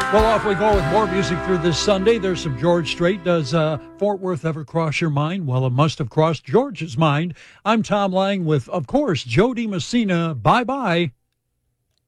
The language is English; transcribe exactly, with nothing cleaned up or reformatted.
Well, off we go with more music through this Sunday. There's some George Strait. Does uh, Fort Worth ever cross your mind? Well, it must have crossed George's mind. I'm Tom Lang with, of course, Joe DiMessina. Bye-bye.